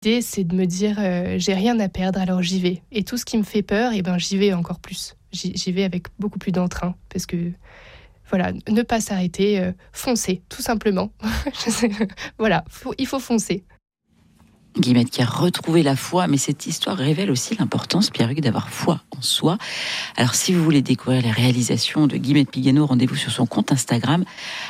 L'idée, c'est de me dire, j'ai rien à perdre, alors j'y vais. Et tout ce qui me fait peur, j'y vais encore plus. J'y vais avec beaucoup plus d'entrain, parce que, voilà, ne pas s'arrêter, foncer, tout simplement. Voilà, il faut foncer. Guillemette qui a retrouvé la foi, mais cette histoire révèle aussi l'importance, Pierre-Hugues, d'avoir foi en soi. Alors, si vous voulez découvrir les réalisations de Guillemette Pigueno, rendez-vous sur son compte Instagram,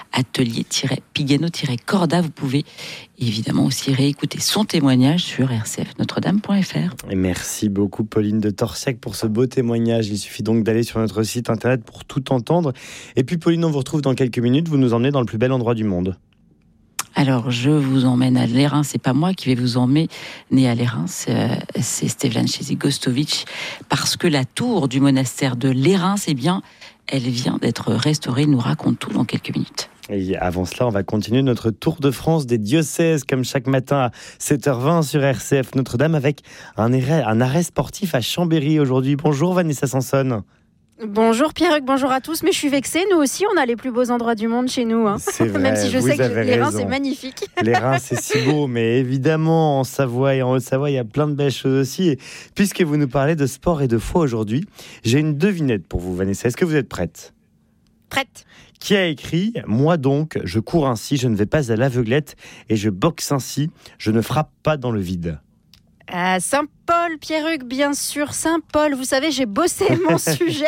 atelier-pigueno-corda. Vous pouvez évidemment aussi réécouter son témoignage sur rcfnotredame.fr. Et merci beaucoup, Pauline de Torsiac, pour ce beau témoignage. Il suffit donc d'aller sur notre site internet pour tout entendre. Et puis, Pauline, on vous retrouve dans quelques minutes. Vous nous emmenez dans le plus bel endroit du monde. Alors, je vous emmène à Lérins. C'est pas moi qui vais vous emmener à Lérins, c'est Stevlan Gostovic, parce que la tour du monastère de Lérins, elle vient d'être restaurée. Il nous raconte tout dans quelques minutes. Et avant cela, on va continuer notre tour de France des diocèses, comme chaque matin à 7h20 sur RCF Notre-Dame, avec un arrêt sportif à Chambéry aujourd'hui. Bonjour Vanessa Sanson. Bonjour Pierre-Hugues, bonjour à tous. Mais je suis vexée, nous aussi, on a les plus beaux endroits du monde chez nous. C'est vrai, même si je sais que les Reims, c'est magnifique. Les Reims, c'est si beau, mais évidemment, en Savoie et en Haute-Savoie, il y a plein de belles choses aussi. Et puisque vous nous parlez de sport et de foi aujourd'hui, j'ai une devinette pour vous, Vanessa. Est-ce que vous êtes prête ? Prête. Qui a écrit « Moi donc, je cours ainsi, je ne vais pas à l'aveuglette, et je boxe ainsi, je ne frappe pas dans le vide ». Saint-Paul, Pierre-Hugues, bien sûr, Saint-Paul. Vous savez, j'ai bossé mon sujet.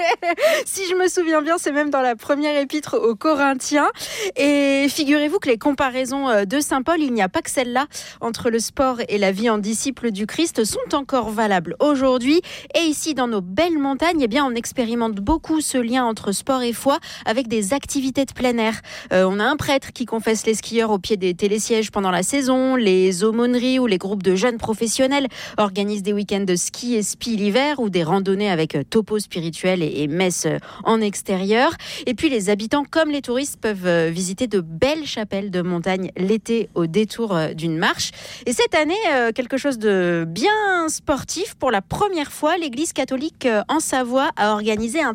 Si je me souviens bien, c'est même dans la première épître aux Corinthiens. Et figurez-vous que les comparaisons de Saint-Paul, il n'y a pas que celle-là, entre le sport et la vie en disciple du Christ, sont encore valables aujourd'hui. Et ici, dans nos belles montagnes, on expérimente beaucoup ce lien entre sport et foi avec des activités de plein air. On a un prêtre qui confesse les skieurs au pied des télésièges pendant la saison, les aumôneries ou les groupes de jeunes professionnels organisent des week-ends de ski et spi l'hiver ou des randonnées avec topo spirituel et messe en extérieur. Et puis les habitants comme les touristes peuvent visiter de belles chapelles de montagne l'été au détour d'une marche. Et cette année, quelque chose de bien sportif. Pour la première fois, l'Église catholique en Savoie a organisé un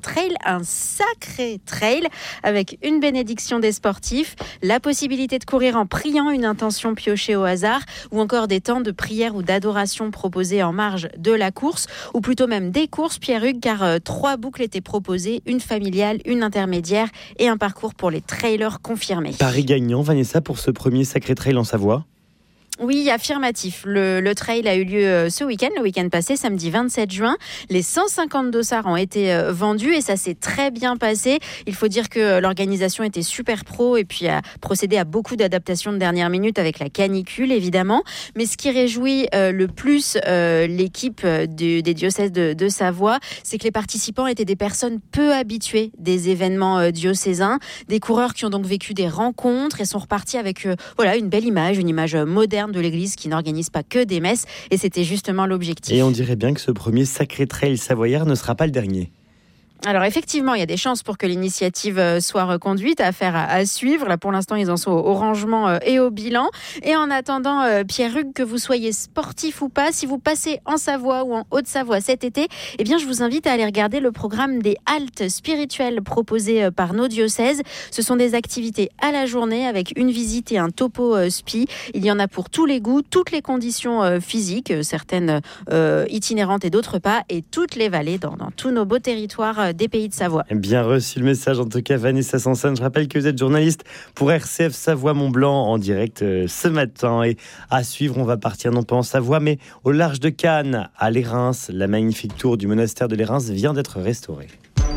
sacré trail avec une bénédiction des sportifs, la possibilité de courir en priant une intention piochée au hasard ou encore des temps de prière ou d'adoration proposés en marge de la course, ou plutôt même des courses, Pierre-Hugues, car 3 boucles étaient proposées, une familiale, une intermédiaire et un parcours pour les trailers confirmés. Paris gagnant, Vanessa, pour ce premier sacré trail en Savoie. Oui, affirmatif. Le trail a eu lieu ce week-end, le week-end passé, samedi 27 juin. Les 150 dossards ont été vendus et ça s'est très bien passé. Il faut dire que l'organisation était super pro et puis a procédé à beaucoup d'adaptations de dernière minute avec la canicule, évidemment. Mais ce qui réjouit le plus l'équipe des diocèses de Savoie, c'est que les participants étaient des personnes peu habituées des événements diocésains, des coureurs qui ont donc vécu des rencontres et sont repartis avec une belle image, une image moderne de l'Église qui n'organise pas que des messes, et c'était justement l'objectif. Et on dirait bien que ce premier sacré trail savoyard ne sera pas le dernier. Alors effectivement, il y a des chances pour que l'initiative soit reconduite, affaire à suivre. Là, pour l'instant, ils en sont au rangement et au bilan. Et en attendant, Pierre-Hugues, que vous soyez sportif ou pas, si vous passez en Savoie ou en Haute-Savoie cet été, je vous invite à aller regarder le programme des haltes spirituelles proposées par nos diocèses. Ce sont des activités à la journée avec une visite et un topo spi. Il y en a pour tous les goûts, toutes les conditions physiques, certaines itinérantes et d'autres pas, et toutes les vallées dans tous nos beaux territoires des pays de Savoie. Bien reçu le message, en tout cas, Vanessa Sanson. Je rappelle que vous êtes journaliste pour RCF Savoie-Mont-Blanc en direct ce matin. Et à suivre, on va partir non pas en Savoie, mais au large de Cannes, à Lérins. La magnifique tour du monastère de Lérins vient d'être restaurée.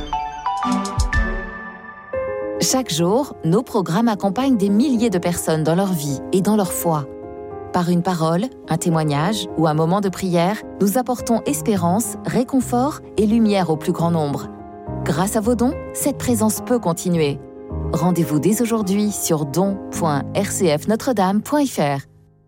Chaque jour, nos programmes accompagnent des milliers de personnes dans leur vie et dans leur foi. Par une parole, un témoignage ou un moment de prière, nous apportons espérance, réconfort et lumière au plus grand nombre. Grâce à vos dons, cette présence peut continuer. Rendez-vous dès aujourd'hui sur don.rcfnotredame.fr.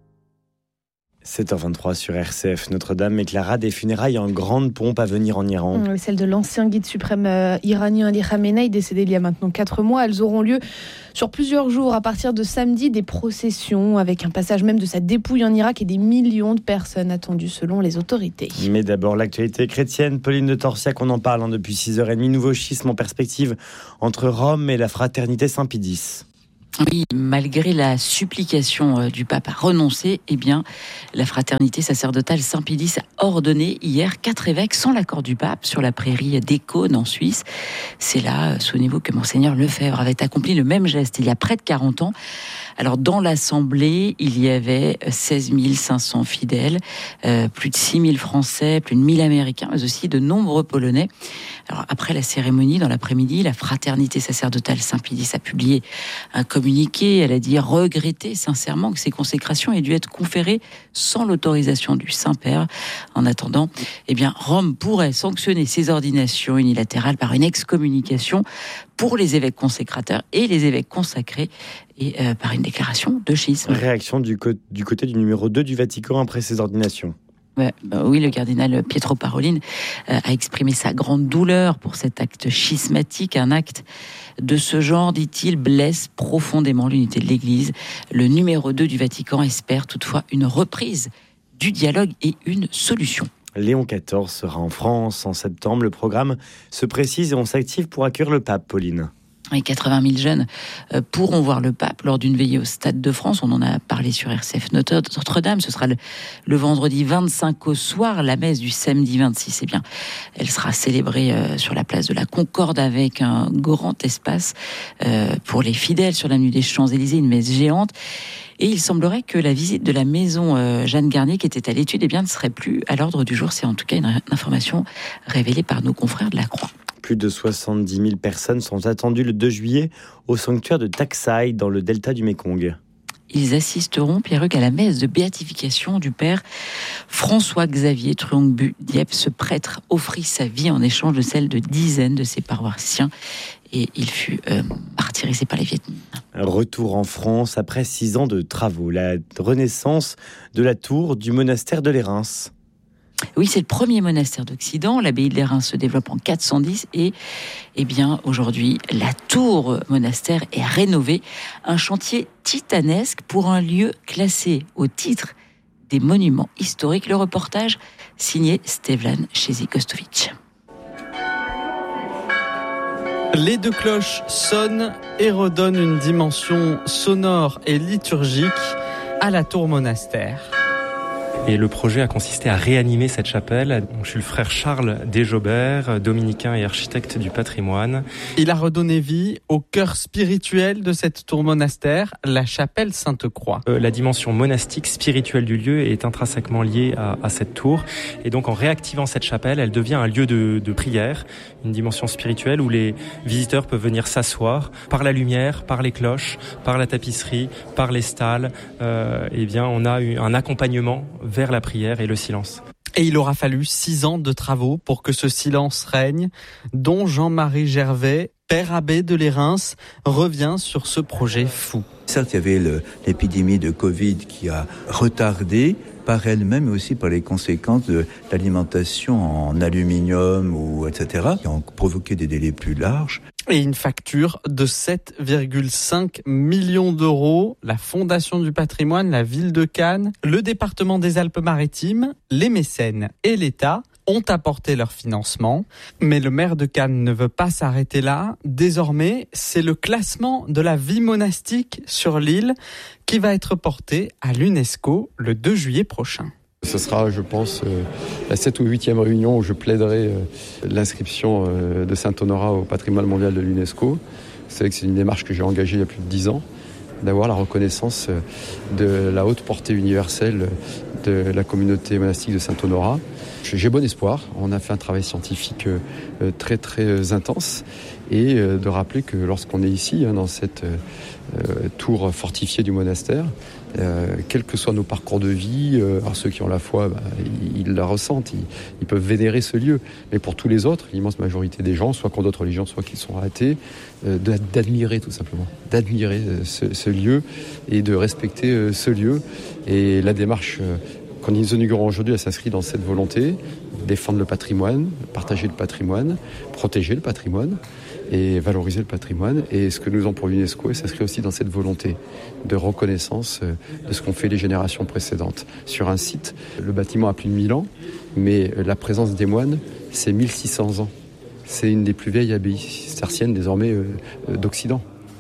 7h23 sur RCF Notre-Dame, mais Clara, des funérailles en grande pompe à venir en Iran. Celle de l'ancien guide suprême iranien Ali Khamenei, décédé il y a maintenant 4 mois. Elles auront lieu sur plusieurs jours à partir de samedi, des processions avec un passage même de sa dépouille en Irak et des millions de personnes attendues selon les autorités. Mais d'abord l'actualité chrétienne, Pauline de Torsiac, on en parle depuis 6h30, nouveau schisme en perspective entre Rome et la fraternité Saint-Pédis. Oui, malgré la supplication du pape à renoncer, eh bien, la fraternité sacerdotale Saint-Pédis a ordonné hier 4 évêques sans l'accord du pape sur la prairie d'Ecône en Suisse. C'est là, souvenez-vous, que Monseigneur Lefebvre avait accompli le même geste il y a près de 40 ans. Alors, dans l'Assemblée, il y avait 16 500 fidèles, plus de 6 000 Français, plus de 1 000 Américains, mais aussi de nombreux Polonais. Alors, après la cérémonie, dans l'après-midi, la fraternité sacerdotale Saint-Pédis a publié un communiqué. Elle a dit regretter sincèrement que ces consécrations aient dû être conférées sans l'autorisation du Saint-Père. En attendant, eh bien, Rome pourrait sanctionner ces ordinations unilatérales par une excommunication pour les évêques consécrateurs et les évêques consacrés et par une déclaration de schisme. Réaction du côté du numéro 2 du Vatican après ces ordinations. Oui, le cardinal Pietro Parolin a exprimé sa grande douleur pour cet acte schismatique. Un acte de ce genre, dit-il, blesse profondément l'unité de l'Église. Le numéro 2 du Vatican espère toutefois une reprise du dialogue et une solution. Léon XIV sera en France en septembre. Le programme se précise et on s'active pour accueillir le pape, Pauline. Et 80 000 jeunes pourront voir le pape lors d'une veillée au Stade de France. On en a parlé sur RCF Notre-Dame. Ce sera le vendredi 25 au soir. La messe du samedi 26, eh bien, elle sera célébrée sur la place de la Concorde avec un grand espace pour les fidèles sur l'avenue des Champs-Élysées, une messe géante. Et il semblerait que la visite de la maison Jeanne Garnier, qui était à l'étude, eh bien, ne serait plus à l'ordre du jour. C'est en tout cas une information révélée par nos confrères de la Croix. Plus de 70 000 personnes sont attendues le 2 juillet au sanctuaire de Taksai, dans le delta du Mékong. Ils assisteront, Pierre-Hugues, à la messe de béatification du père François-Xavier Truongbu Diep. Ce prêtre offrit sa vie en échange de celle de dizaines de ses paroissiens et il fut martyrisé par les Viet Minh. Retour en France après 6 ans de travaux. La renaissance de la tour du monastère de Lérins. Oui, c'est le premier monastère d'Occident. L'abbaye de Lérins se développe en 410 et bien aujourd'hui, la tour monastère est rénovée. Un chantier titanesque pour un lieu classé au titre des monuments historiques. Le reportage signé Stevlan Chezi-Gostovic. Les 2 cloches sonnent et redonnent une dimension sonore et liturgique à la tour monastère. Et le projet a consisté à réanimer cette chapelle. Je suis le frère Charles Desjobert, dominicain et architecte du patrimoine. Il a redonné vie au cœur spirituel de cette tour monastère, la chapelle Sainte-Croix. La dimension monastique, spirituelle du lieu est intrinsèquement liée à cette tour. Et donc en réactivant cette chapelle, elle devient un lieu de prière, une dimension spirituelle où les visiteurs peuvent venir s'asseoir par la lumière, par les cloches, par la tapisserie, par les stalles. Eh bien, on a eu un accompagnement vers la prière et le silence. Et il aura fallu 6 ans de travaux pour que ce silence règne, dont Jean-Marie Gervais, père abbé de Lérins, revient sur ce projet fou. Certes, il y avait l'épidémie de Covid qui a retardé par elle-même, mais aussi par les conséquences de l'alimentation en aluminium ou etc., qui ont provoqué des délais plus larges. Et une facture de 7,5 millions d'euros. La Fondation du patrimoine, la ville de Cannes, le département des Alpes-Maritimes, les mécènes et l'État ont apporté leur financement. Mais le maire de Cannes ne veut pas s'arrêter là. Désormais, c'est le classement de la vie monastique sur l'île qui va être porté à l'UNESCO le 2 juillet prochain. Ce sera, je pense, la 7e ou 8e réunion où je plaiderai l'inscription de Saint-Honorat au patrimoine mondial de l'UNESCO. Vous savez que c'est une démarche que j'ai engagée il y a plus de 10 ans, d'avoir la reconnaissance de la haute portée universelle de la communauté monastique de Saint-Honorat. J'ai bon espoir. On a fait un travail scientifique très très intense et de rappeler que lorsqu'on est ici, dans cette tour fortifiée du monastère, quels que soient nos parcours de vie, alors ceux qui ont la foi, ils la ressentent, ils peuvent vénérer ce lieu. Mais pour tous les autres, l'immense majorité des gens, soit qui ont d'autres religions, soit qui sont athées, d'admirer tout simplement, d'admirer ce lieu et de respecter ce lieu. Et la démarche qu'on nous inaugurons aujourd'hui, elle s'inscrit dans cette volonté, défendre le patrimoine, partager le patrimoine, protéger le patrimoine et valoriser le patrimoine. Et ce que nous avons pour l'UNESCO, elle s'inscrit aussi dans cette volonté de reconnaissance de ce qu'ont fait les générations précédentes. Sur un site, le bâtiment a plus de 1000 ans, mais la présence des moines, c'est 1600 ans. C'est une des plus vieilles abbayes cisterciennes désormais d'Occident.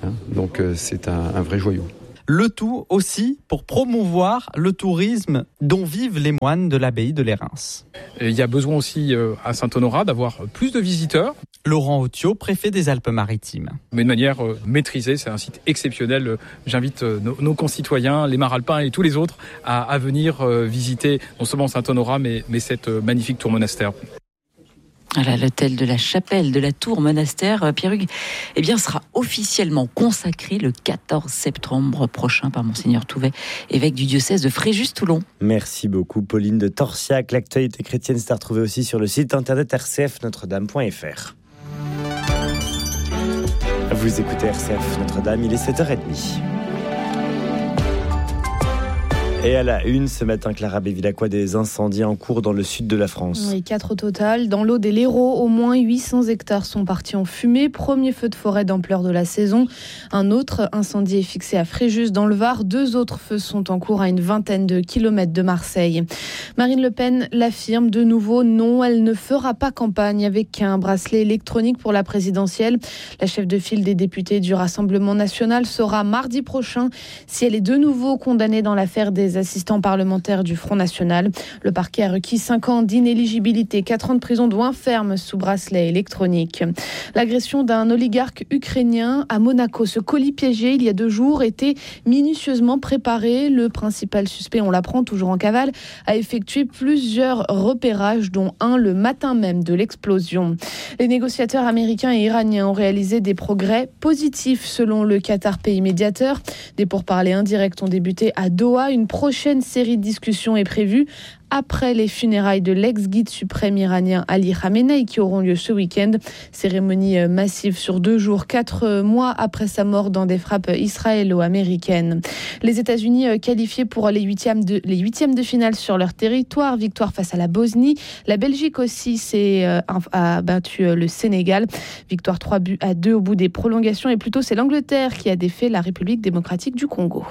Donc c'est un vrai joyau. Le tout aussi pour promouvoir le tourisme dont vivent les moines de l'abbaye de Lérins. Il y a besoin aussi à Saint-Honorat d'avoir plus de visiteurs. Laurent Autiot, préfet des Alpes-Maritimes. Mais de manière maîtrisée, c'est un site exceptionnel. J'invite nos concitoyens, les Maralpins et tous les autres à venir visiter non seulement Saint-Honorat mais cette magnifique tour monastère. Voilà, l'hôtel de la chapelle de la tour monastère, Pierre-Hugues, sera officiellement consacré le 14 septembre prochain par Monseigneur Touvet, évêque du diocèse de Fréjus-Toulon. Merci beaucoup Pauline de Torsiac. L'actualité chrétienne s'est retrouvée aussi sur le site internet rcfnotredame.fr. Vous écoutez RCF Notre-Dame, il est 7h30. Et à la une, ce matin, Clara Bevilacqua, des incendies en cours dans le sud de la France. Oui, 4 au total. Dans l'Aude et l'Hérault, au moins 800 hectares sont partis en fumée. Premier feu de forêt d'ampleur de la saison. Un autre incendie est fixé à Fréjus, dans le Var. 2 autres feux sont en cours à une vingtaine de kilomètres de Marseille. Marine Le Pen l'affirme de nouveau, non, elle ne fera pas campagne avec un bracelet électronique pour la présidentielle. La chef de file des députés du Rassemblement national saura mardi prochain si elle est de nouveau condamnée dans l'affaire des assistants parlementaires du Front National. Le parquet a requis 5 ans d'inéligibilité, 4 ans de prison douane ferme sous bracelet électronique. L'agression d'un oligarque ukrainien à Monaco. Ce colis piégé il y a 2 jours était minutieusement préparé. Le principal suspect, on l'apprend toujours en cavale, a effectué plusieurs repérages, dont un le matin même de l'explosion. Les négociateurs américains et iraniens ont réalisé des progrès positifs selon le Qatar, pays médiateur. Des pourparlers indirects ont débuté à Doha. Une prochaine série de discussions est prévue après les funérailles de l'ex-guide suprême iranien Ali Khamenei qui auront lieu ce week-end. Cérémonie massive sur 2 jours, 4 mois après sa mort dans des frappes israélo-américaines. Les États-Unis qualifiés pour les huitièmes de finale sur leur territoire. Victoire face à la Bosnie. La Belgique aussi a battu le Sénégal. Victoire 3-2 au bout des prolongations. Et plutôt c'est l'Angleterre qui a défait la République démocratique du Congo.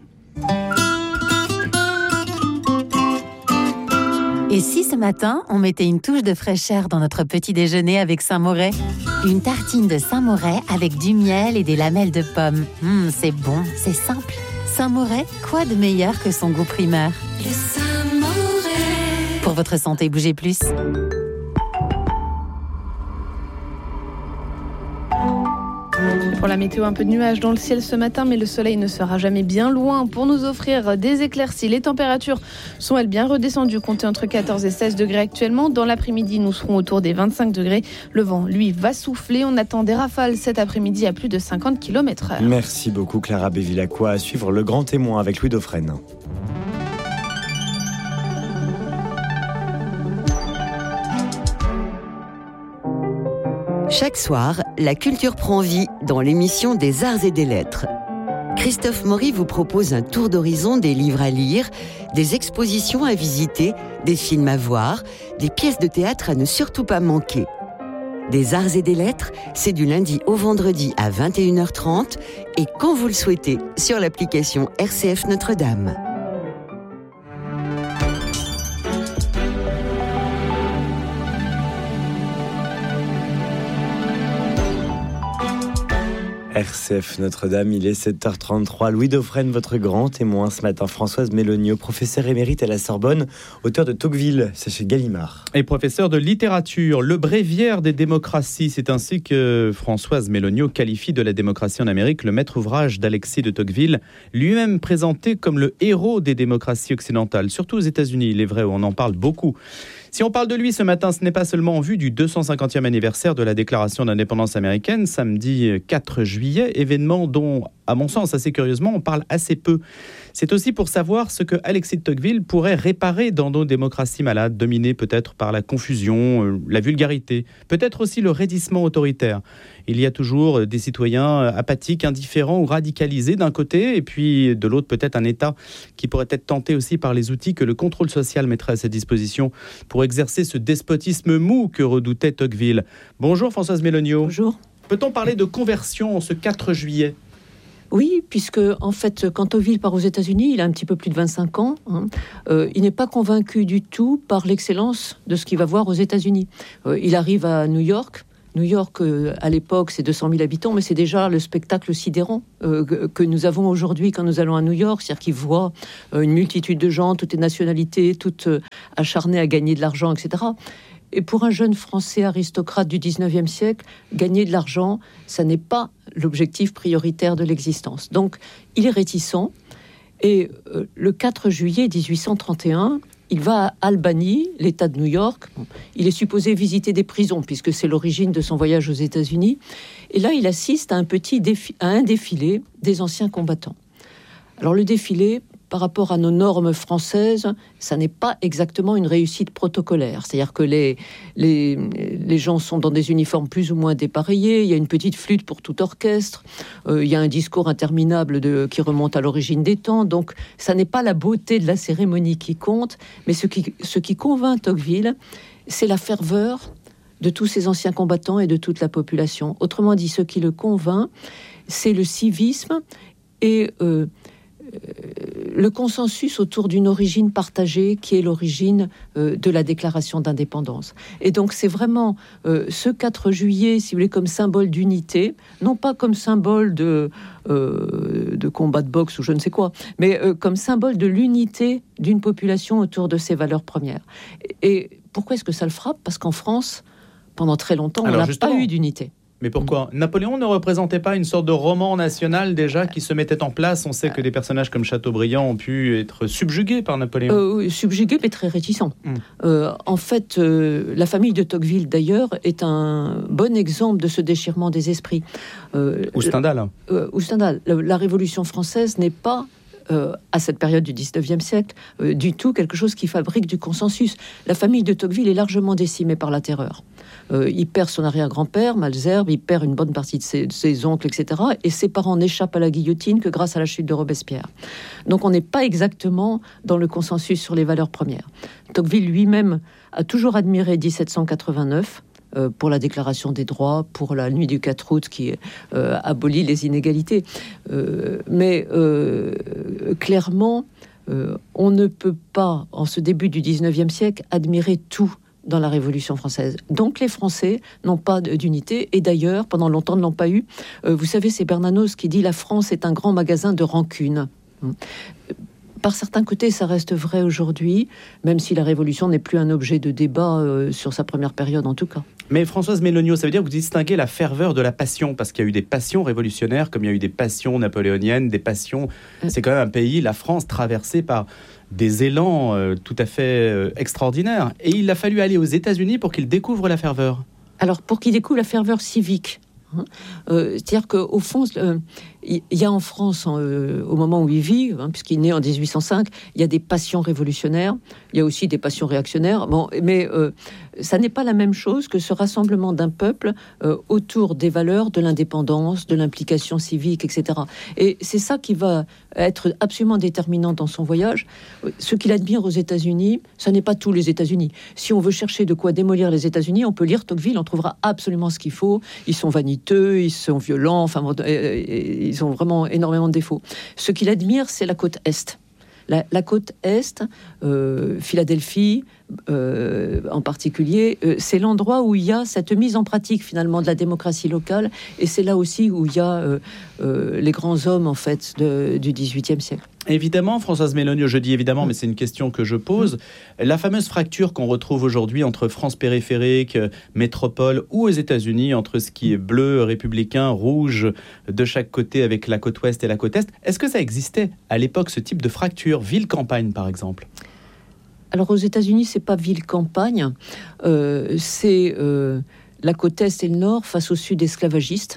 Et si ce matin, on mettait une touche de fraîcheur dans notre petit déjeuner avec Saint-Moret ? Une tartine de Saint-Moret avec du miel et des lamelles de pommes. C'est bon, c'est simple. Saint-Moret, quoi de meilleur que son goût primaire ? Le Saint-Moret. Pour votre santé, bougez plus. Pour la météo, un peu de nuages dans le ciel ce matin, mais le soleil ne sera jamais bien loin pour nous offrir des éclaircies. Les températures sont, elles, bien redescendues, comptées entre 14 et 16 degrés actuellement. Dans l'après-midi, nous serons autour des 25 degrés. Le vent, lui, va souffler. On attend des rafales cet après-midi à plus de 50 km/h. Merci beaucoup Clara Bevilacqua. À suivre Le Grand Témoin avec Louis Dauphren. Chaque soir, la culture prend vie dans l'émission des Arts et des Lettres. Christophe Maury vous propose un tour d'horizon des livres à lire, des expositions à visiter, des films à voir, des pièces de théâtre à ne surtout pas manquer. Des Arts et des Lettres, c'est du lundi au vendredi à 21h30 et quand vous le souhaitez sur l'application RCF Notre-Dame. RCF Notre-Dame, il est 7h33. Louis Dauphren, votre grand témoin ce matin. Françoise Méloniot, professeure émérite à la Sorbonne, auteur de Tocqueville, c'est chez Gallimard. Et professeur de littérature, le bréviaire des démocraties. C'est ainsi que Françoise Méloniot qualifie de la démocratie en Amérique le maître ouvrage d'Alexis de Tocqueville, lui-même présenté comme le héros des démocraties occidentales, surtout aux États-Unis, il est vrai, où on en parle beaucoup. Si on parle de lui ce matin, ce n'est pas seulement en vue du 250e anniversaire de la déclaration d'indépendance américaine, samedi 4 juillet, événement dont, à mon sens, assez curieusement, on parle assez peu. C'est aussi pour savoir ce que Alexis de Tocqueville pourrait réparer dans nos démocraties malades, dominées peut-être par la confusion, la vulgarité, peut-être aussi le raidissement autoritaire. Il y a toujours des citoyens apathiques, indifférents ou radicalisés d'un côté, et puis de l'autre peut-être un État qui pourrait être tenté aussi par les outils que le contrôle social mettrait à sa disposition pour exercer ce despotisme mou que redoutait Tocqueville. Bonjour Françoise Méloniot. Bonjour. Peut-on parler de conversion en ce 4 juillet ? Oui, puisque en fait, quand Tocqueville part aux États-Unis, il a un petit peu plus de 25 ans. Il n'est pas convaincu du tout par l'excellence de ce qu'il va voir aux États-Unis. Il arrive à New York New York, à l'époque, c'est 200 000 habitants, mais c'est déjà le spectacle sidérant que nous avons aujourd'hui quand nous allons à New York. C'est-à-dire qu'ils voient une multitude de gens, toutes les nationalités, toutes acharnées à gagner de l'argent, etc. Et pour un jeune Français aristocrate du 19e siècle, gagner de l'argent, ça n'est pas l'objectif prioritaire de l'existence. Donc, il est réticent. Et le 4 juillet 1831, il va à Albany, l'État de New York. Il est supposé visiter des prisons, puisque c'est l'origine de son voyage aux États-Unis. Et là, il assiste à un défilé des anciens combattants. Alors, le défilé, par rapport à nos normes françaises, ça n'est pas exactement une réussite protocolaire. C'est-à-dire que les gens sont dans des uniformes plus ou moins dépareillés, il y a une petite flûte pour tout orchestre, il y a un discours interminable qui remonte à l'origine des temps, donc ça n'est pas la beauté de la cérémonie qui compte, mais ce qui convainc Tocqueville, c'est la ferveur de tous ces anciens combattants et de toute la population. Autrement dit, ce qui le convainc, c'est le civisme et le consensus autour d'une origine partagée qui est l'origine de la déclaration d'indépendance. Et donc c'est vraiment ce 4 juillet, si vous voulez, comme symbole d'unité, non pas comme symbole de combat de boxe ou je ne sais quoi, mais comme symbole de l'unité d'une population autour de ses valeurs premières. Et pourquoi est-ce que ça le frappe ? Parce qu'en France, pendant très longtemps, on n'a pas eu d'unité. Mais pourquoi ? Napoléon ne représentait pas une sorte de roman national déjà qui se mettait en place ? On sait que des personnages comme Chateaubriand ont pu être subjugués par Napoléon. Subjugués, mais très réticents. En fait, la famille de Tocqueville, d'ailleurs, est un bon exemple de ce déchirement des esprits. Ou Stendhal. La Révolution française n'est pas... à cette période du 19e siècle, du tout quelque chose qui fabrique du consensus. La famille de Tocqueville est largement décimée par la terreur. Il perd son arrière-grand-père, Malesherbes, il perd une bonne partie de ses oncles, etc. Et ses parents n'échappent à la guillotine que grâce à la chute de Robespierre. Donc on n'est pas exactement dans le consensus sur les valeurs premières. Tocqueville lui-même a toujours admiré 1789, pour la déclaration des droits, pour la nuit du 4 août qui abolit les inégalités. Mais clairement, on ne peut pas, en ce début du 19e siècle, admirer tout dans la Révolution française. Donc les Français n'ont pas d'unité, et d'ailleurs, pendant longtemps, ne l'ont pas eu. Vous savez, c'est Bernanos qui dit « La France est un grand magasin de rancune ». Par certains côtés, ça reste vrai aujourd'hui, même si la Révolution n'est plus un objet de débat sur sa première période, en tout cas. Mais Françoise Méloniot, ça veut dire que vous distinguez la ferveur de la passion, parce qu'il y a eu des passions révolutionnaires, comme il y a eu des passions napoléoniennes, des passions... C'est quand même un pays, la France, traversé par des élans tout à fait extraordinaires. Et il a fallu aller aux États-Unis pour qu'il découvre la ferveur. Alors, pour qu'il découvre la ferveur civique, c'est-à-dire qu'au fond, il y a en France, au moment où il vit, puisqu'il est né en 1805, il y a des passions révolutionnaires, il y a aussi des passions réactionnaires, mais ça n'est pas la même chose que ce rassemblement d'un peuple autour des valeurs de l'indépendance, de l'implication civique, etc. Et c'est ça qui va être absolument déterminant dans son voyage. Ce qu'il admire aux États-Unis, ça n'est pas tous les États-Unis. Si on veut chercher de quoi démolir les États-Unis, on peut lire Tocqueville, on trouvera absolument ce qu'il faut. Ils sont vaniteux, ils sont violents, enfin, ils ont vraiment énormément de défauts. Ce qu'il admire, c'est la côte Est. La côte Est, Philadelphie en particulier, c'est l'endroit où il y a cette mise en pratique finalement de la démocratie locale, et c'est là aussi où il y a les grands hommes en fait du XVIIIe siècle. Évidemment, Françoise Méloniot, je dis évidemment, mais c'est une question que je pose. La fameuse fracture qu'on retrouve aujourd'hui entre France périphérique, métropole ou aux États-Unis, entre ce qui est bleu, républicain, rouge de chaque côté avec la côte ouest et la côte est, est-ce que ça existait à l'époque, ce type de fracture, ville-campagne par exemple ? Alors aux États-Unis, c'est pas ville-campagne, c'est la côte est et le nord face au sud esclavagiste.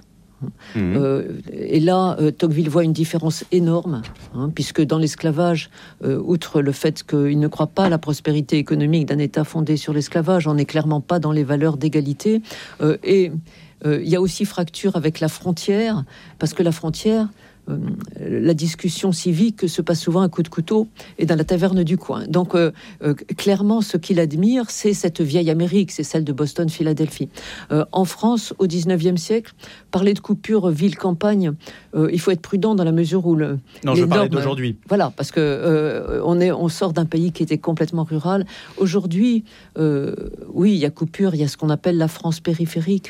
Et là, Tocqueville voit une différence énorme, puisque dans l'esclavage, outre le fait qu'il ne croit pas à la prospérité économique d'un État fondé sur l'esclavage, on n'est clairement pas dans les valeurs d'égalité. Et il y a aussi fracture avec la frontière, parce que la frontière, la discussion civique se passe souvent à coups de couteau et dans la taverne du coin. Donc, clairement, ce qu'il admire, c'est cette vieille Amérique, c'est celle de Boston, Philadelphie. En France, au 19e siècle, parler de coupure ville-campagne, il faut être prudent dans la mesure où je parlais d'aujourd'hui. Voilà, parce que on sort d'un pays qui était complètement rural. Aujourd'hui, oui, il y a coupure, il y a ce qu'on appelle la France périphérique.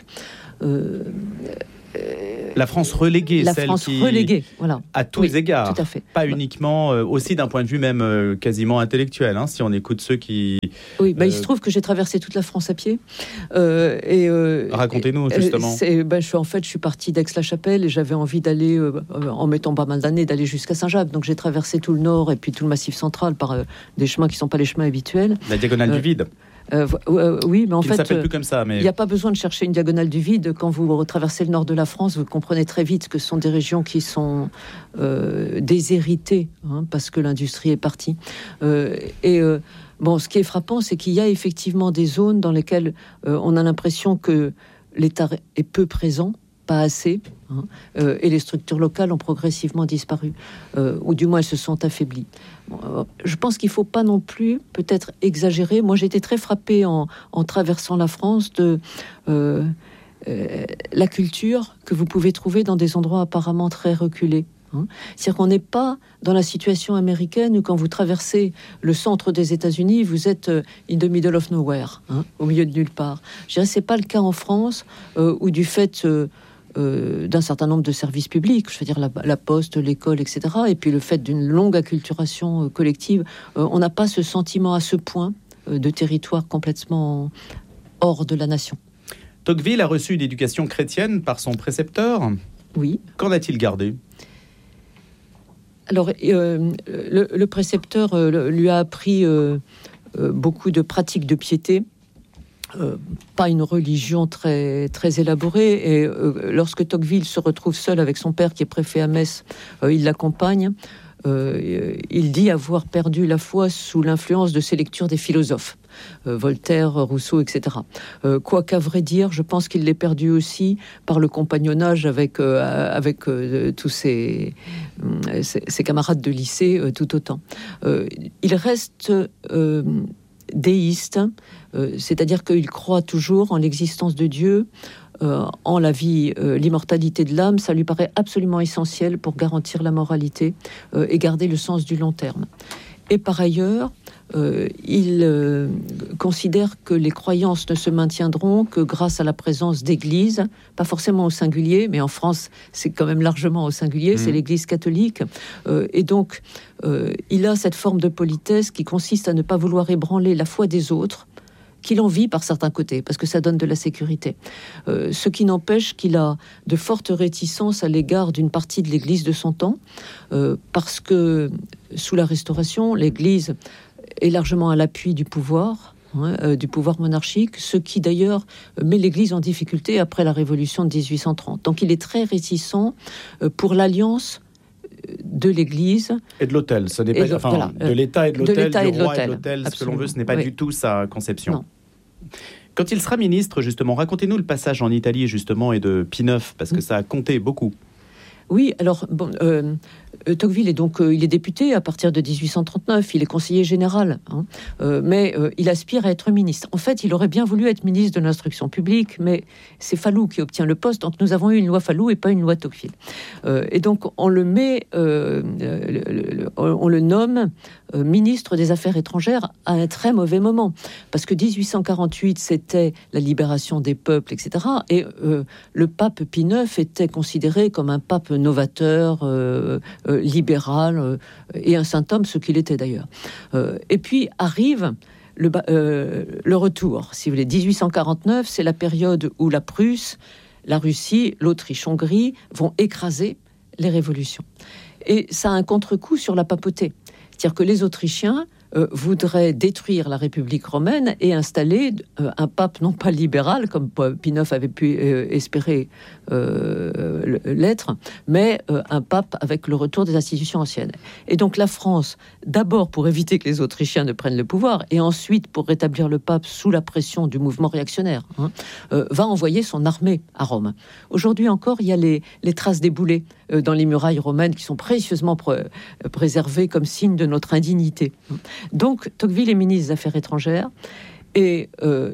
La France reléguée, voilà. À tous les égards, tout à fait. Pas uniquement, aussi d'un point de vue même quasiment intellectuel, si on écoute ceux qui... Oui, il se trouve que j'ai traversé toute la France à pied. Racontez-nous, justement. Je suis partie d'Aix-la-Chapelle et j'avais envie d'aller, en mettant pas mal d'années, d'aller jusqu'à Saint-Jacques. Donc j'ai traversé tout le nord et puis tout le massif central par des chemins qui ne sont pas les chemins habituels. La diagonale du vide. Oui, mais en fait, il ne s'appelle plus comme ça. Mais... il n'y a pas besoin de chercher une diagonale du vide. Quand vous traversez le nord de la France, vous comprenez très vite que ce sont des régions qui sont déshéritées, parce que l'industrie est partie. Ce qui est frappant, c'est qu'il y a effectivement des zones dans lesquelles on a l'impression que l'État est peu présent, pas assez, et les structures locales ont progressivement disparu, ou du moins elles se sont affaiblies. Je pense qu'il ne faut pas non plus peut-être exagérer. Moi, j'ai été très frappée en traversant la France de la culture que vous pouvez trouver dans des endroits apparemment très reculés. C'est-à-dire qu'on n'est pas dans la situation américaine où quand vous traversez le centre des États-Unis, vous êtes in the middle of nowhere, au milieu de nulle part. Je dirais que c'est pas le cas en France, où du fait d'un certain nombre de services publics, je veux dire la poste, l'école, etc., et puis le fait d'une longue acculturation collective, on n'a pas ce sentiment à ce point de territoire complètement hors de la nation. Tocqueville a reçu une éducation chrétienne par son précepteur. Oui. Qu'en a-t-il gardé ? Alors, le précepteur lui a appris beaucoup de pratiques de piété, pas une religion très, très élaborée. Et lorsque Tocqueville se retrouve seul avec son père qui est préfet à Metz, il l'accompagne. Il dit avoir perdu la foi sous l'influence de ses lectures des philosophes, Voltaire, Rousseau, etc. Quoiqu'à vrai dire, je pense qu'il l'est perdu aussi par le compagnonnage avec tous ses camarades de lycée, tout autant. Il reste déiste, c'est-à-dire qu'il croit toujours en l'existence de Dieu, en la vie, l'immortalité de l'âme. Ça lui paraît absolument essentiel pour garantir la moralité et garder le sens du long terme. Et par ailleurs, il considère que les croyances ne se maintiendront que grâce à la présence d'églises, pas forcément au singulier, mais en France, c'est quand même largement au singulier, c'est l'Église catholique. Et donc, il a cette forme de politesse qui consiste à ne pas vouloir ébranler la foi des autres, qu'il envie par certains côtés, parce que ça donne de la sécurité. Ce qui n'empêche qu'il a de fortes réticences à l'égard d'une partie de l'Église de son temps, parce que sous la Restauration, l'Église est largement à l'appui du pouvoir monarchique, ce qui d'ailleurs met l'Église en difficulté après la Révolution de 1830. Donc il est très réticent pour l'alliance de l'Église et de l'autel. Ce n'est pas de l'État et de l'autel, du roi et de l'autel. Ce que l'on veut, ce n'est pas du tout sa conception. Non. Quand il sera ministre, justement, racontez-nous le passage en Italie, justement, et de Pie IX, parce que ça a compté beaucoup. Oui, alors, Tocqueville est donc il est député à partir de 1839, il est conseiller général, mais il aspire à être ministre. En fait, il aurait bien voulu être ministre de l'instruction publique, mais c'est Falloux qui obtient le poste, donc nous avons eu une loi Falloux et pas une loi Tocqueville. Et donc on le met, on le nomme ministre des Affaires étrangères à un très mauvais moment, parce que 1848 c'était la libération des peuples, etc. Et le pape Pie IX était considéré comme un pape novateur, libéral et un saint homme, ce qu'il était d'ailleurs. Et puis arrive le retour, si vous voulez. 1849, c'est la période où la Prusse, la Russie, l'Autriche-Hongrie vont écraser les révolutions. Et ça a un contre-coup sur la papauté. C'est-à-dire que les Autrichiens voudraient détruire la République romaine et installer un pape non pas libéral, comme Pie IX avait pu espérer l'être, mais un pape avec le retour des institutions anciennes. Et donc la France, d'abord pour éviter que les Autrichiens ne prennent le pouvoir, et ensuite pour rétablir le pape sous la pression du mouvement réactionnaire, va envoyer son armée à Rome. Aujourd'hui encore, il y a les traces des boulets dans les murailles romaines qui sont précieusement préservées comme signe de notre indignité. Donc Tocqueville est ministre des Affaires étrangères et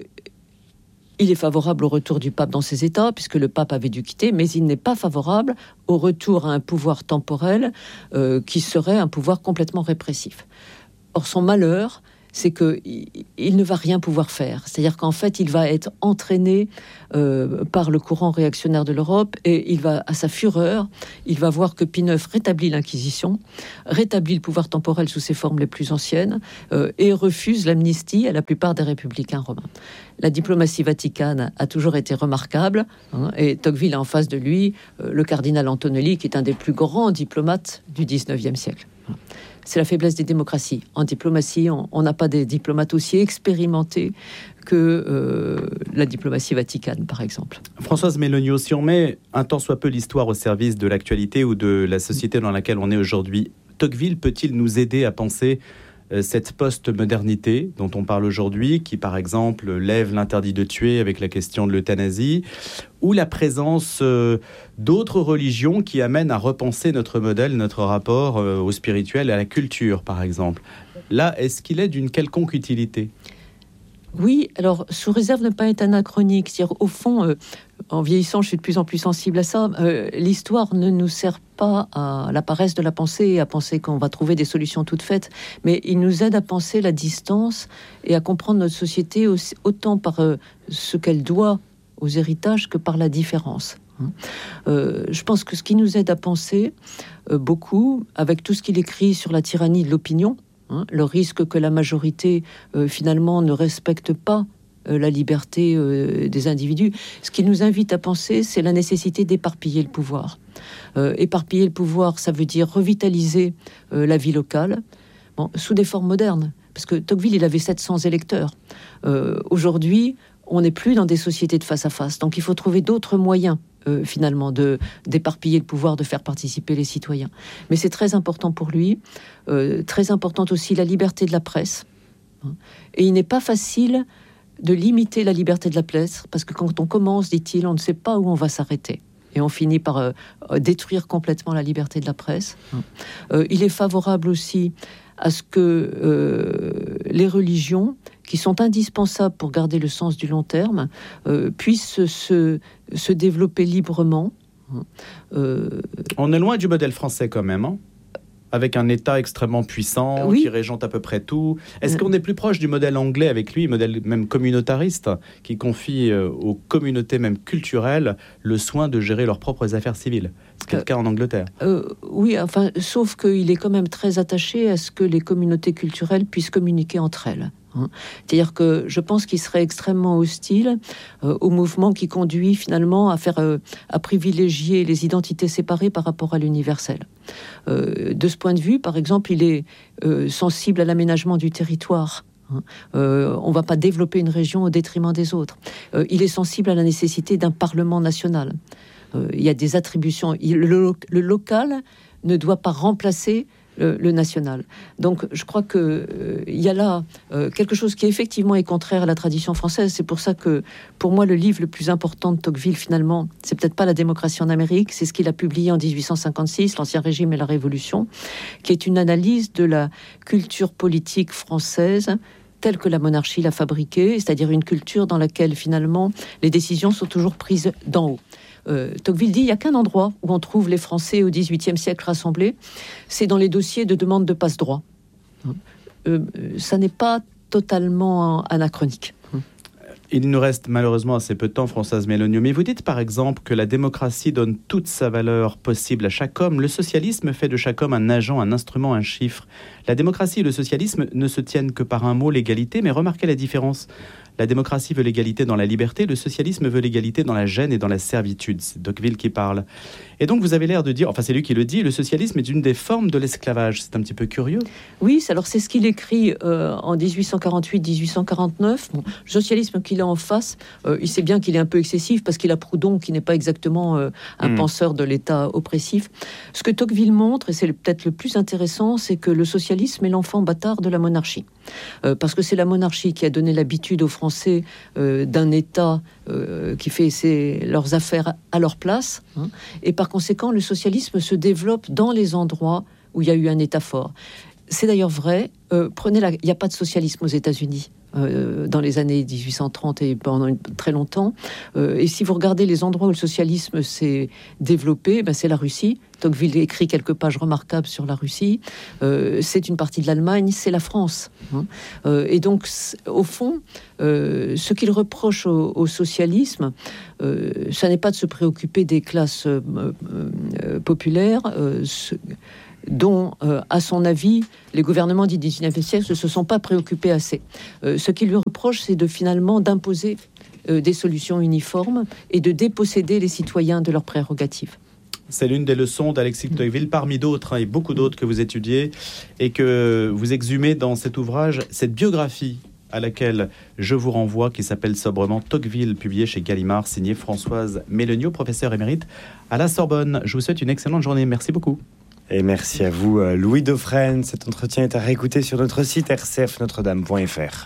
il est favorable au retour du pape dans ses États, puisque le pape avait dû quitter, mais il n'est pas favorable au retour à un pouvoir temporel qui serait un pouvoir complètement répressif. Or, son malheur, c'est qu'il ne va rien pouvoir faire. C'est-à-dire qu'en fait, il va être entraîné par le courant réactionnaire de l'Europe et il va, à sa fureur, il va voir que Pie IX rétablit l'Inquisition, rétablit le pouvoir temporel sous ses formes les plus anciennes et refuse l'amnistie à la plupart des républicains romains. La diplomatie vaticane a toujours été remarquable et Tocqueville a en face de lui le cardinal Antonelli, qui est un des plus grands diplomates du XIXe siècle. C'est la faiblesse des démocraties. En diplomatie, on n'a pas des diplomates aussi expérimentés que la diplomatie vaticane, par exemple. Françoise Méloniot, si on met un tant soit peu l'histoire au service de l'actualité ou de la société dans laquelle on est aujourd'hui, Tocqueville peut-il nous aider à penser cette post-modernité dont on parle aujourd'hui, qui par exemple lève l'interdit de tuer avec la question de l'euthanasie, ou la présence d'autres religions qui amènent à repenser notre modèle, notre rapport au spirituel et à la culture, par exemple. Là, est-ce qu'il est d'une quelconque utilité ? Oui, alors sous réserve de ne pas être anachronique. C'est-à-dire, au fond, en vieillissant, je suis de plus en plus sensible à ça. L'histoire ne nous sert pas à la paresse de la pensée et à penser qu'on va trouver des solutions toutes faites, mais il nous aide à penser la distance et à comprendre notre société autant par ce qu'elle doit aux héritages que par la différence. Je pense que ce qui nous aide à penser beaucoup, avec tout ce qu'il écrit sur la tyrannie de l'opinion, le risque que la majorité, finalement, ne respecte pas la liberté des individus. Ce qui nous invite à penser, c'est la nécessité d'éparpiller le pouvoir. Éparpiller le pouvoir, ça veut dire revitaliser la vie locale, sous des formes modernes. Parce que Tocqueville, il avait 700 électeurs. Aujourd'hui, on n'est plus dans des sociétés de face à face. Donc, il faut trouver d'autres moyens finalement, d'éparpiller le pouvoir, de faire participer les citoyens. Mais c'est très important pour lui, très importante aussi la liberté de la presse. Et il n'est pas facile de limiter la liberté de la presse, parce que quand on commence, dit-il, on ne sait pas où on va s'arrêter. Et on finit par détruire complètement la liberté de la presse. Il est favorable aussi à ce que les religions, qui sont indispensables pour garder le sens du long terme, puissent se développer librement. On est loin du modèle français quand même, hein, avec un État extrêmement puissant, qui régente à peu près tout. Est-ce qu'on est plus proche du modèle anglais avec lui, modèle même communautariste, qui confie aux communautés même culturelles le soin de gérer leurs propres affaires civiles ? C'est le cas en Angleterre. Oui, enfin, sauf qu'il est quand même très attaché à ce que les communautés culturelles puissent communiquer entre elles. C'est-à-dire que je pense qu'il serait extrêmement hostile au mouvement qui conduit finalement à privilégier les identités séparées par rapport à l'universel. De ce point de vue, par exemple, il est sensible à l'aménagement du territoire. On ne va pas développer une région au détriment des autres. Il est sensible à la nécessité d'un parlement national. Il y a des attributions. Le local ne doit pas remplacer le national. Donc je crois qu'il y a là quelque chose qui effectivement est contraire à la tradition française. C'est pour ça que pour moi le livre le plus important de Tocqueville finalement, c'est peut-être pas La démocratie en Amérique, c'est ce qu'il a publié en 1856, L'Ancien Régime et la Révolution, qui est une analyse de la culture politique française telle que la monarchie l'a fabriquée, c'est-à-dire une culture dans laquelle finalement les décisions sont toujours prises d'en haut. Tocqueville dit il n'y a qu'un endroit où on trouve les Français au XVIIIe siècle rassemblés, c'est dans les dossiers de demande de passe-droit. Ça n'est pas totalement anachronique. Il nous reste malheureusement assez peu de temps, Françoise Méloniot. Mais vous dites par exemple que la démocratie donne toute sa valeur possible à chaque homme. Le socialisme fait de chaque homme un agent, un instrument, un chiffre. La démocratie et le socialisme ne se tiennent que par un mot, l'égalité. Mais remarquez la différence. La démocratie veut l'égalité dans la liberté, le socialisme veut l'égalité dans la gêne et dans la servitude. C'est Tocqueville qui parle. Et donc vous avez l'air de dire, enfin c'est lui qui le dit, le socialisme est une des formes de l'esclavage. C'est un petit peu curieux. Oui, alors c'est ce qu'il écrit en 1848-1849. Bon, le socialisme qu'il a en face, il sait bien qu'il est un peu excessif parce qu'il a Proudhon qui n'est pas exactement un penseur de l'État oppressif. Ce que Tocqueville montre, et c'est peut-être le plus intéressant, c'est que le socialisme est l'enfant bâtard de la monarchie. Parce que c'est la monarchie qui a donné l'habitude aux Français Français d'un État qui fait leurs affaires à leur place. Et par conséquent, le socialisme se développe dans les endroits où il y a eu un État fort. C'est d'ailleurs vrai. Il n'y a pas de socialisme aux États-Unis dans les années 1830 et pendant très longtemps. Et si vous regardez les endroits où le socialisme s'est développé, c'est la Russie. Tocqueville écrit quelques pages remarquables sur la Russie. C'est une partie de l'Allemagne, c'est la France. Et donc, au fond, ce qu'il reproche au socialisme, ça n'est pas de se préoccuper des classes populaires, dont, à son avis, les gouvernements du XIXe siècle ne se sont pas préoccupés assez. Ce qu'il lui reproche, c'est finalement d'imposer des solutions uniformes et de déposséder les citoyens de leurs prérogatives. C'est l'une des leçons d'Alexis de Tocqueville, parmi d'autres, et beaucoup d'autres que vous étudiez, et que vous exhumez dans cet ouvrage, cette biographie à laquelle je vous renvoie, qui s'appelle sobrement Tocqueville, publié chez Gallimard, signé Françoise Méloniot, professeure émérite à la Sorbonne. Je vous souhaite une excellente journée. Merci beaucoup. Et merci à vous, Louis Dauphren. Cet entretien est à réécouter sur notre site rcfnotredame.fr.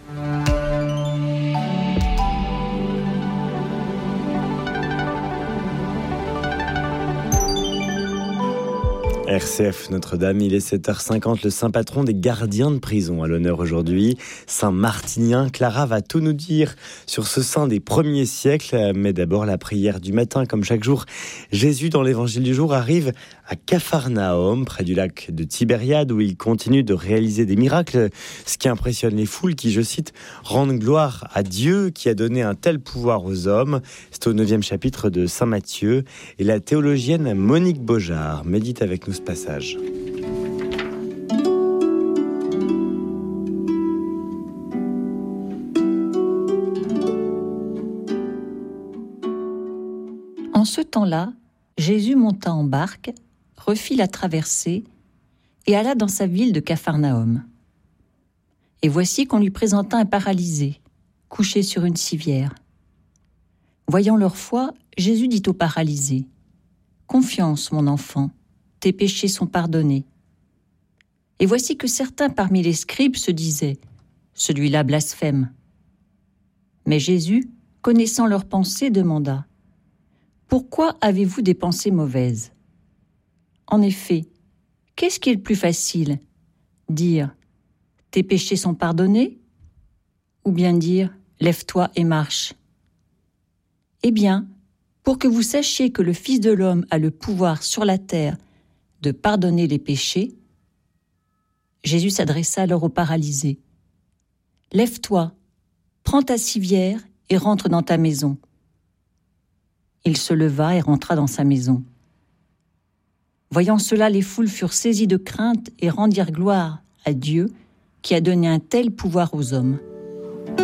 RCF Notre-Dame, il est 7h50, le saint patron des gardiens de prison à l'honneur aujourd'hui. Saint Martinien, Clara va tout nous dire sur ce saint des premiers siècles, mais d'abord la prière du matin, comme chaque jour. Jésus, dans l'évangile du jour, arrive à Capharnaüm, près du lac de Tibériade, où il continue de réaliser des miracles, ce qui impressionne les foules qui, je cite, rendent gloire à Dieu qui a donné un tel pouvoir aux hommes. C'est au 9e chapitre de Saint Matthieu, et la théologienne Monique Beaujard médite avec nous ce passage. En ce temps-là, Jésus monta en barque, refit la traversée et alla dans sa ville de Capharnaüm. Et voici qu'on lui présenta un paralysé, couché sur une civière. Voyant leur foi, Jésus dit au paralysé : « Confiance, mon enfant, tes péchés sont pardonnés. » Et voici que certains parmi les scribes se disaient : « Celui-là blasphème. » Mais Jésus, connaissant leurs pensées, demanda : « Pourquoi avez-vous des pensées mauvaises ? En effet, qu'est-ce qui est le plus facile ? Dire : tes péchés sont pardonnés ? Ou bien dire : lève-toi et marche ? Eh bien, pour que vous sachiez que le Fils de l'homme a le pouvoir sur la terre de pardonner les péchés, Jésus s'adressa alors au paralysé. « Lève-toi, prends ta civière et rentre dans ta maison. » Il se leva et rentra dans sa maison. Voyant cela, les foules furent saisies de crainte et rendirent gloire à Dieu qui a donné un tel pouvoir aux hommes.